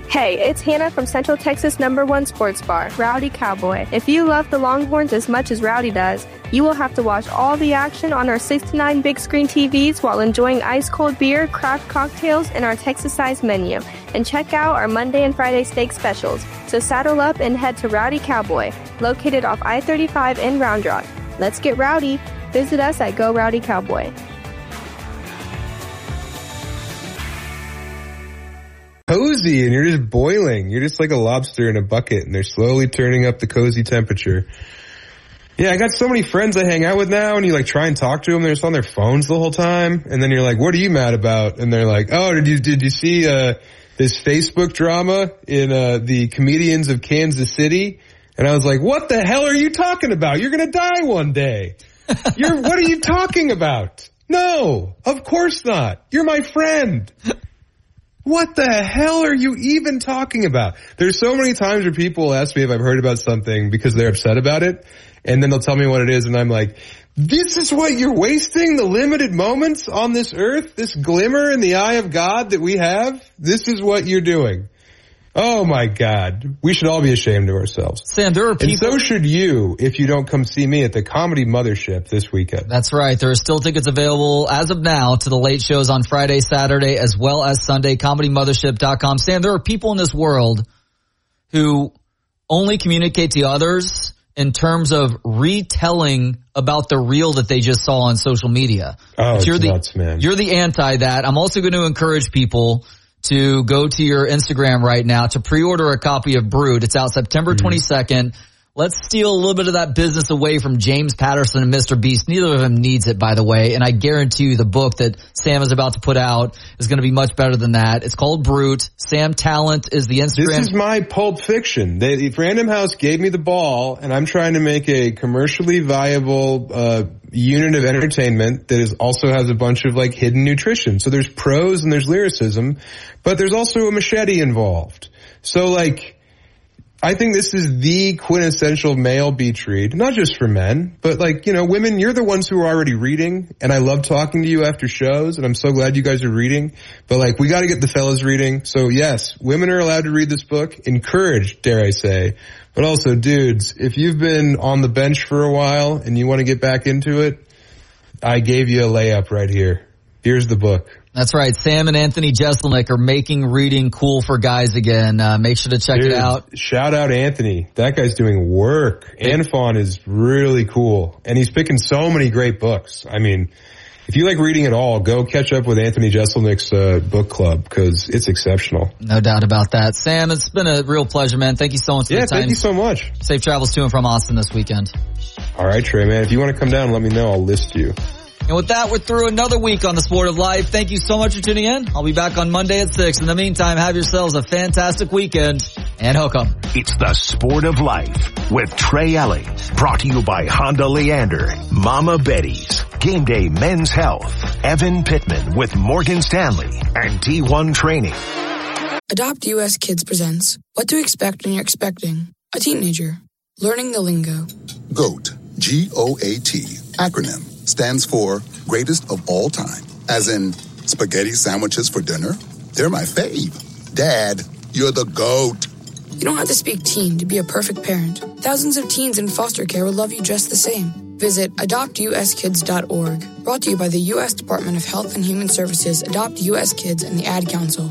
Hey, it's Hannah from Central Texas #1 sports bar, Rowdy Cowboy. If you love the Longhorns as much as Rowdy does, you will have to watch all the action on our 69 big screen TVs while enjoying ice-cold beer, craft cocktails, and our Texas-sized menu. And check out our Monday and Friday steak specials. So saddle up and head to Rowdy Cowboy, located off I-35 in Round Rock. Let's get rowdy. Visit us at Go Rowdy Cowboy. Cozy, and you're just boiling. You're just like a lobster in a bucket, and they're slowly turning up the cozy temperature. Yeah, I got so many friends I hang out with now, and you like try and talk to them. They're just on their phones the whole time, and then you're like, "What are you mad about?" And they're like, "Oh, did you see this Facebook drama in the comedians of Kansas City?" And I was like, "What the hell are you talking about? You're gonna die one day. What are you talking about? No, of course not. You're my friend." What the hell are you even talking about? There's so many times where people ask me if I've heard about something because they're upset about it, and then they'll tell me what it is, and I'm like, this is what you're wasting the limited moments on this earth, this glimmer in the eye of God that we have? This is what you're doing. Oh my God. We should all be ashamed of ourselves. Sam, there are people... And so should you if you don't come see me at the Comedy Mothership this weekend. That's right. There are still tickets available as of now to the late shows on Friday, Saturday, as well as Sunday. ComedyMothership.com. Sam, there are people in this world who only communicate to others in terms of retelling about the reel that they just saw on social media. Oh, it's nuts, man. You're the anti that. I'm also going to encourage people to go to your Instagram right now to pre-order a copy of Brood. It's out September 22nd. Let's steal a little bit of that business away from James Patterson and Mr. Beast. Neither of them needs it, by the way. And I guarantee you the book that Sam is about to put out is going to be much better than that. It's called Brute. Sam Talent is the Instagram. This is my Pulp Fiction. Random House gave me the ball, and I'm trying to make a commercially viable unit of entertainment that also has a bunch of like hidden nutrition. So there's prose and there's lyricism, but there's also a machete involved. So like, I think this is the quintessential male beach read, not just for men, but like, you know, women, you're the ones who are already reading, and I love talking to you after shows, and I'm so glad you guys are reading, but like, we gotta get the fellas reading. So yes, women are allowed to read this book, encouraged, dare I say, but also dudes, if you've been on the bench for a while and you want to get back into it, I gave you a layup right here. Here's the book. That's right. Sam and Anthony Jeselnik are making reading cool for guys again. Make sure to check it out. Shout out Anthony. That guy's doing work. Anfon is really cool. And he's picking so many great books. I mean, if you like reading at all, go catch up with Anthony Jeselnik's book club because it's exceptional. No doubt about that. Sam, it's been a real pleasure, man. Thank you so much for the time. Yeah, thank you so much. Safe travels to and from Austin this weekend. All right, Trey, man. If you want to come down, let me know. I'll list you. And with that, we're through another week on The Sport of Life. Thank you so much for tuning in. I'll be back on Monday at 6. In the meantime, have yourselves a fantastic weekend and hook 'em. It's The Sport of Life with Trey Ellis. Brought to you by Honda Leander, Mama Betty's, Game Day Men's Health, Evan Pittman with Morgan Stanley, and T1 Training. Adopt US Kids presents What to Expect When You're Expecting a Teenager. Learning the lingo. GOAT, G-O-A-T, acronym, stands for greatest of all time. As in, spaghetti sandwiches for dinner? They're my fave. Dad, you're the GOAT. You don't have to speak teen to be a perfect parent. Thousands of teens in foster care will love you just the same. Visit adoptuskids.org. Brought to you by the U.S. Department of Health and Human Services, Adopt U.S. Kids, and the Ad Council.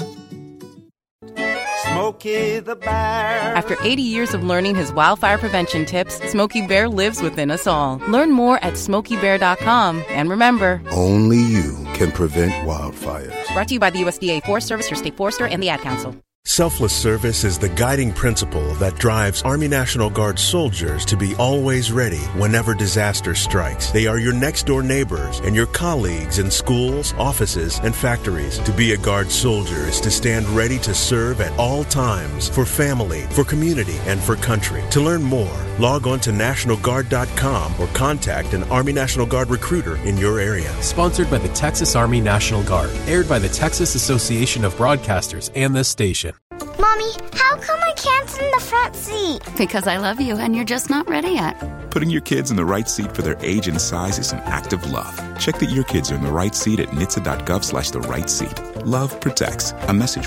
Smokey the Bear. After 80 years of learning his wildfire prevention tips, Smokey Bear lives within us all. Learn more at SmokeyBear.com. And remember, only you can prevent wildfires. Brought to you by the USDA Forest Service, your state forester, and the Ad Council. Selfless service is the guiding principle that drives Army National Guard soldiers to be always ready whenever disaster strikes. They are your next-door neighbors and your colleagues in schools, offices, and factories. To be a Guard soldier is to stand ready to serve at all times for family, for community, and for country. To learn more, log on to NationalGuard.com or contact an Army National Guard recruiter in your area. Sponsored by the Texas Army National Guard. Aired by the Texas Association of Broadcasters and this station. Mommy, how come I can't sit in the front seat? Because I love you and you're just not ready yet. Putting your kids in the right seat for their age and size is an act of love. Check that your kids are in the right seat at NHTSA.gov/the right seat. Love protects. A message